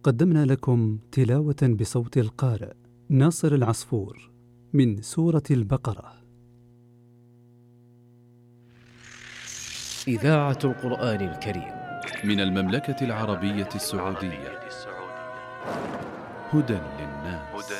قدمنا لكم تلاوة بصوت القارئ ناصر العصفور من سورة البقرة. إذاعة القرآن الكريم من المملكة العربية السعودية. هدى للناس.